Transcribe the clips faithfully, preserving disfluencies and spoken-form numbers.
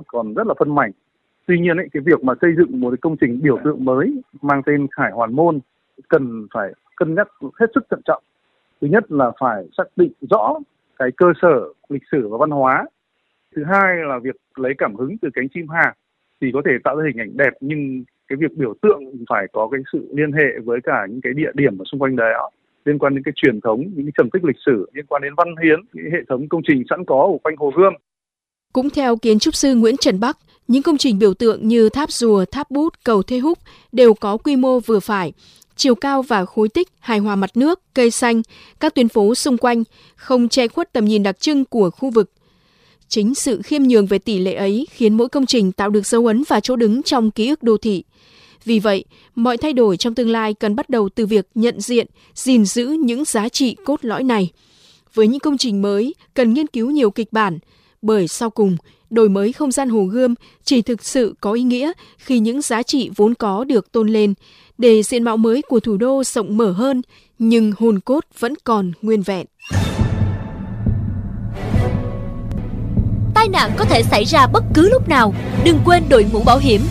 còn rất là phân mảnh. Tuy nhiên ấy, cái việc mà xây dựng một cái công trình biểu tượng mới mang tên Khải Hoàn Môn cần phải cân nhắc hết sức thận trọng. Thứ nhất là phải xác định rõ cái cơ sở lịch sử và văn hóa. Thứ hai là việc lấy cảm hứng từ cánh chim hàng thì có thể tạo ra hình ảnh đẹp, nhưng cái việc biểu tượng phải có cái sự liên hệ với cả những cái địa điểm ở xung quanh đó, liên quan đến cái truyền thống, những cái trầm tích lịch sử, liên quan đến văn hiến, cái hệ thống công trình sẵn có ở quanh Hồ Gươm. Cũng theo kiến trúc sư Nguyễn Trần Bắc, những công trình biểu tượng như tháp rùa, tháp bút, cầu Thê Húc đều có quy mô vừa phải, chiều cao và khối tích hài hòa mặt nước, cây xanh, các tuyến phố xung quanh, không che khuất tầm nhìn đặc trưng của khu vực. Chính sự khiêm nhường về tỷ lệ ấy khiến mỗi công trình tạo được dấu ấn và chỗ đứng trong ký ức đô thị. Vì vậy, mọi thay đổi trong tương lai cần bắt đầu từ việc nhận diện, gìn giữ những giá trị cốt lõi này. Với những công trình mới, cần nghiên cứu nhiều kịch bản, bởi sau cùng, đổi mới không gian Hồ Gươm chỉ thực sự có ý nghĩa khi những giá trị vốn có được tôn lên, để diện mạo mới của thủ đô rộng mở hơn, nhưng hồn cốt vẫn còn nguyên vẹn. Tai nạn có thể xảy ra bất cứ lúc nào, đừng quên đội mũ bảo hiểm.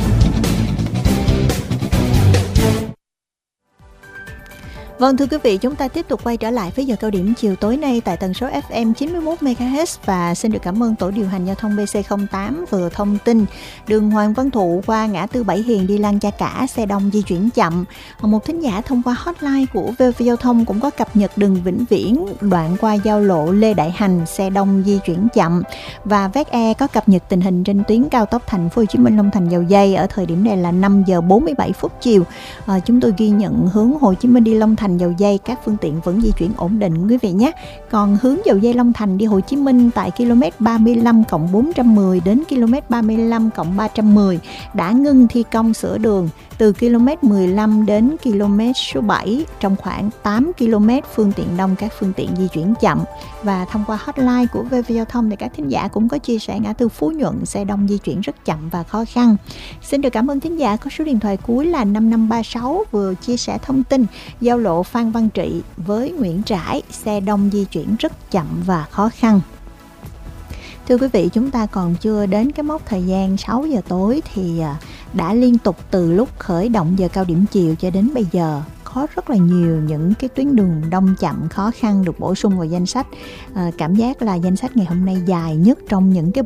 Vâng, thưa quý vị, chúng ta tiếp tục quay trở lại với giờ cao điểm chiều tối nay tại tần số ép em chín mươi mốt mê ga héc và xin được cảm ơn tổ điều hành giao thông bê xê không tám vừa thông tin đường Hoàng Văn Thụ qua ngã tư Bảy Hiền đi Lăng Cha Cả xe đông di chuyển chậm. Một thính giả thông qua hotline của vê o vê Giao thông cũng có cập nhật đường Vĩnh Viễn đoạn qua giao lộ Lê Đại Hành xe đông di chuyển chậm, và vê e tê e có cập nhật tình hình trên tuyến cao tốc Thành phố Hồ Chí Minh Long Thành Dầu Giây ở thời điểm này là năm giờ bốn mươi bảy phút chiều. À, chúng tôi ghi nhận hướng Hồ Chí Minh đi Long Thành Dầu Giây các phương tiện vẫn di chuyển ổn định quý vị nhé. Còn hướng Dầu Giây Long Thành đi Hồ Chí Minh tại km ba mươi lăm cộng bốn trăm mười đến km ba mươi lăm cộng ba trăm mười đã ngưng thi công sửa đường từ km mười lăm đến km số bảy, trong khoảng tám ki lô mét phương tiện đông các phương tiện di chuyển chậm. Và thông qua hotline của vê o vê Giao thông thì các thính giả cũng có chia sẻ ngã tư Phú Nhuận xe đông di chuyển rất chậm và khó khăn. Xin được cảm ơn thính giả có số điện thoại cuối là năm năm ba sáu vừa chia sẻ thông tin giao lộ Phan Văn Trị với Nguyễn Trãi xe đông di chuyển rất chậm và khó khăn. Thưa quý vị, chúng ta còn chưa đến cái mốc thời gian sáu giờ tối thì đã liên tục từ lúc khởi động giờ cao điểm chiều cho đến bây giờ có rất là nhiều những cái tuyến đường đông chậm khó khăn được bổ sung vào danh sách. À, cảm giác là danh sách ngày hôm nay dài nhất trong những cái